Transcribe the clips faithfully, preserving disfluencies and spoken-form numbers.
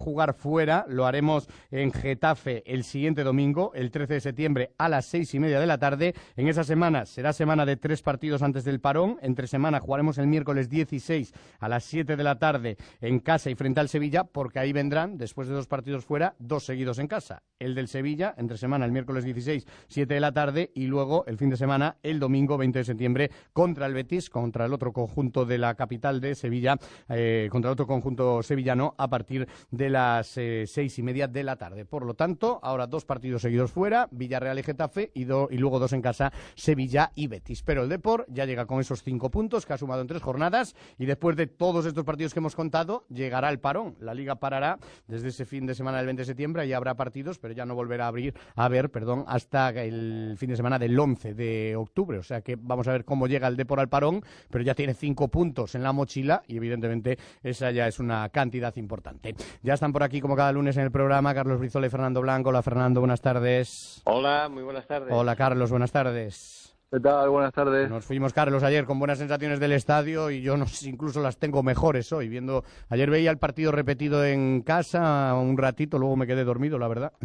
jugar fuera, lo haremos en Getafe el siguiente domingo, el trece de septiembre a las seis y media de la tarde. En esa semana será semana de tres partidos antes del parón. Entre semana jugaremos el miércoles dieciséis a las siete de la tarde en casa y frente al Sevilla, porque ahí vendrán, después de dos partidos fuera, dos seguidos en casa. El del Sevilla, entre semana el miércoles dieciséis, siete de la tarde, y luego el fin de semana, el domingo veinte de septiembre, contra el Betis, contra el otro conjunto de la capital de Sevilla, eh, contra el otro conjunto sevillano, a partir de las eh, seis y media de la tarde. Por lo tanto, ahora dos partidos seguidos fuera, Villarreal y Getafe, y, do, y luego dos en casa, Sevilla y Betis. Pero el Depor ya llega con esos cinco puntos que ha sumado en tres jornadas, y después de todos estos partidos que hemos contado, llegará el parón. La Liga parará desde ese fin de semana del veinte de septiembre, y habrá partidos, pero ya no volverá a abrir, a ver, perdón, hasta el fin de semana del once de octubre. O sea que vamos a ver cómo llega el Depor al parón, pero ya tiene cinco puntos en la mochila, y evidentemente esa ya es una cantidad importante. Ya están por aquí, como cada lunes en el programa, Carlos Brizola y Fernando Blanco. Hola, Fernando, buenas tardes. Hola, muy buenas tardes. Hola, Carlos, buenas tardes. ¿Qué tal? Buenas tardes. Nos fuimos, Carlos, ayer con buenas sensaciones del estadio, y yo no sé si incluso las tengo mejores hoy. Viendo, ayer veía el partido repetido en casa un ratito, luego me quedé dormido, la verdad.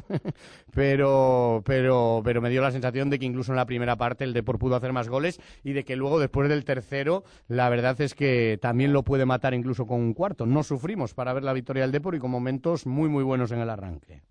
pero, pero, pero me dio la sensación de que incluso en la primera parte el Depor pudo hacer más goles, y de que luego, después del tercero, la verdad es que también lo puede matar incluso con un cuarto. No sufrimos para ver la victoria del Depor, y con momentos muy, muy buenos en el arranque.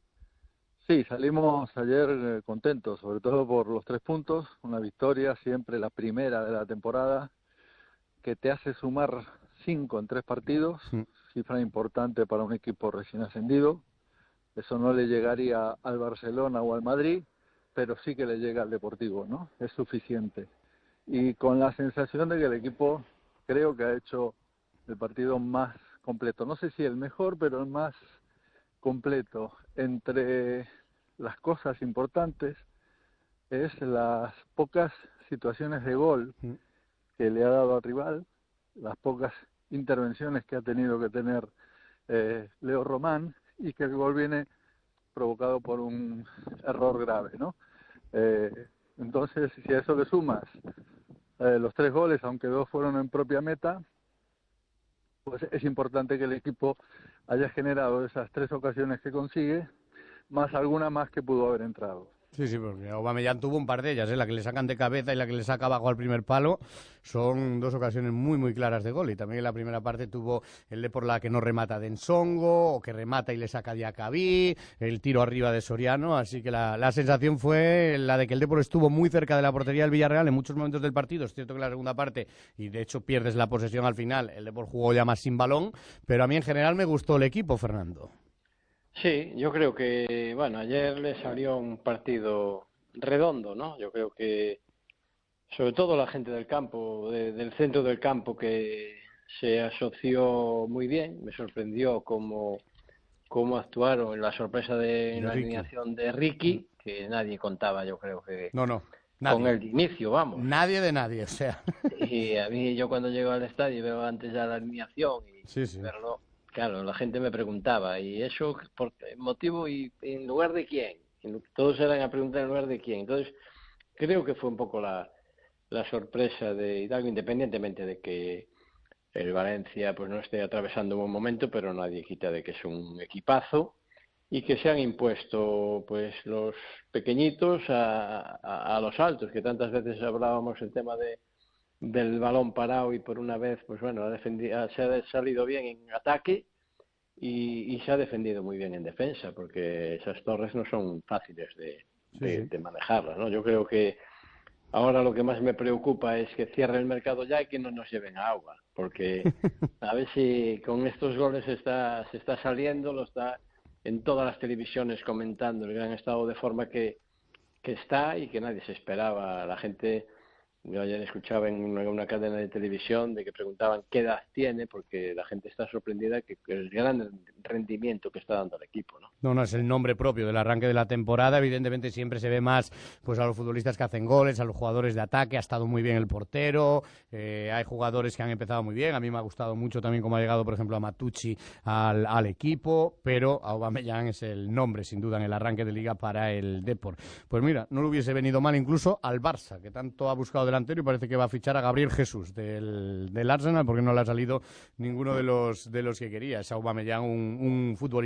Sí, salimos ayer eh, contentos, sobre todo por los tres puntos, una victoria, siempre la primera de la temporada, que te hace sumar cinco en tres partidos, sí. Cifra importante para un equipo recién ascendido. Eso no le llegaría al Barcelona o al Madrid, pero sí que le llega al Deportivo, ¿no? Es suficiente. Y con la sensación de que el equipo creo que ha hecho el partido más completo. No sé si el mejor, pero el más completo. Entre las cosas importantes es las pocas situaciones de gol que le ha dado al rival, las pocas intervenciones que ha tenido que tener eh, Leo Román, y que el gol viene provocado por un error grave, ¿no? Eh, entonces, si a eso le sumas eh, los tres goles, aunque dos fueron en propia meta, pues es importante que el equipo haya generado esas tres ocasiones que consigue, más alguna más que pudo haber entrado. Sí, sí, porque Aubameyang tuvo un par de ellas, ¿eh? La que le sacan de cabeza y la que le saca abajo al primer palo, son dos ocasiones muy, muy claras de gol. Y también en la primera parte tuvo el de por la que no remata de Ensongo, o que remata y le saca de Acabí, el tiro arriba de Soriano. Así que la, la sensación fue la de que el Depor estuvo muy cerca de la portería del Villarreal en muchos momentos del partido. Es cierto que la segunda parte, y de hecho pierdes la posesión al final, el Depor jugó ya más sin balón, pero a mí en general me gustó el equipo, Fernando. Sí, yo creo que, bueno, ayer le salió un partido redondo, ¿no? Yo creo que, sobre todo la gente del campo, de, del centro del campo, que se asoció muy bien. Me sorprendió cómo, cómo actuaron en la sorpresa de, de la alineación de Ricky, que nadie contaba, yo creo que... No, no. Nadie. Con el inicio, vamos. Nadie de nadie, o sea. Y a mí, yo cuando llego al estadio veo antes ya la alineación y sí, sí. verlo. Claro, la gente me preguntaba, ¿y eso por qué motivo y en lugar de quién? Todos eran a preguntar en lugar de quién. Entonces, creo que fue un poco la, la sorpresa de Hidalgo, independientemente de que el Valencia pues no esté atravesando un buen momento, pero nadie quita de que es un equipazo, y que se han impuesto pues los pequeñitos a, a, a los altos, que tantas veces hablábamos el tema de del balón parado, y por una vez pues bueno ha defendido, se ha salido bien en ataque y, y se ha defendido muy bien en defensa, porque esas torres no son fáciles de, de, sí, sí. de manejarlas, ¿no? Yo creo que ahora lo que más me preocupa es que cierre el mercado ya y que no nos lleven a agua, porque a ver si con estos goles está, se está saliendo, lo está en todas las televisiones comentando el gran estado de forma que, que está, y que nadie se esperaba. La gente... Yo ayer escuchaba en una, una cadena de televisión de que preguntaban qué edad tiene, porque la gente está sorprendida que, que el gran rendimiento que está dando el equipo, ¿no? No, no, es el nombre propio del arranque de la temporada. Evidentemente siempre se ve más pues a los futbolistas que hacen goles, a los jugadores de ataque. Ha estado muy bien el portero, eh, hay jugadores que han empezado muy bien. A mí me ha gustado mucho también cómo ha llegado, por ejemplo, a Matucci al, al equipo, pero Aubameyang es el nombre, sin duda, en el arranque de Liga para el Depor. Pues mira, no le hubiese venido mal incluso al Barça, que tanto ha buscado delantero, y parece que va a fichar a Gabriel Jesús del, del Arsenal, porque no le ha salido ninguno de los, de los que quería. Es Aubameyang un, un futbolista